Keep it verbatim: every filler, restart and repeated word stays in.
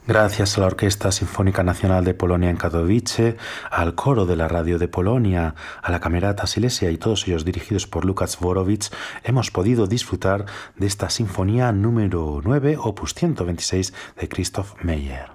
Gracias a la Orquesta Sinfónica Nacional de Polonia en Katowice, al coro de la Radio de Polonia, a la Camerata Silesia y todos ellos dirigidos por Lukács Borowicz, hemos podido disfrutar de esta sinfonía número nueve, opus ciento veintiséis de Christoph Meyer.